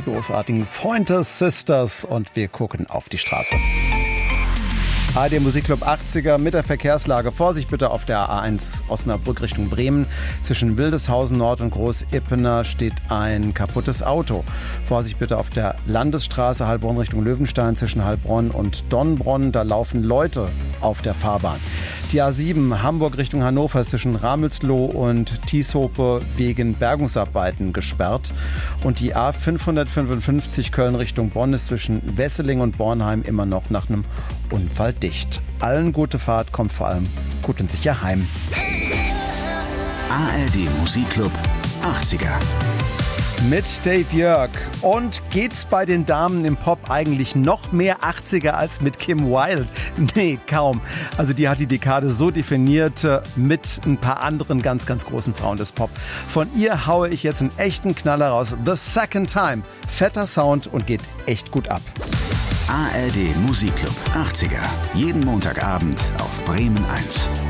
die großartigen Pointer Sisters und wir gucken auf die Straße. ARD Musikclub 80er mit der Verkehrslage. Vorsicht bitte auf der A1 Osnabrück Richtung Bremen. Zwischen Wildeshausen Nord und Groß-Ippener steht ein kaputtes Auto. Vorsicht bitte auf der Landesstraße Heilbronn Richtung Löwenstein zwischen Heilbronn und Donnbronn. Da laufen Leute auf der Fahrbahn. Die A7 Hamburg Richtung Hannover ist zwischen Ramelsloh und Tieshope wegen Bergungsarbeiten gesperrt. Und die A555 Köln Richtung Bonn ist zwischen Wesseling und Bornheim immer noch nach einem Unfall dicht. Allen gute Fahrt, kommt vor allem gut und sicher heim. ARD Musikclub 80er. Mit Dave Jörg. Und geht's bei den Damen im Pop eigentlich noch mehr 80er als mit Kim Wilde? Nee, kaum. Also die hat die Dekade so definiert mit ein paar anderen ganz, ganz großen Frauen des Pop. Von ihr haue ich jetzt einen echten Knaller raus. The Second Time. Fetter Sound und geht echt gut ab. ARD Musikclub 80er. Jeden Montagabend auf Bremen 1.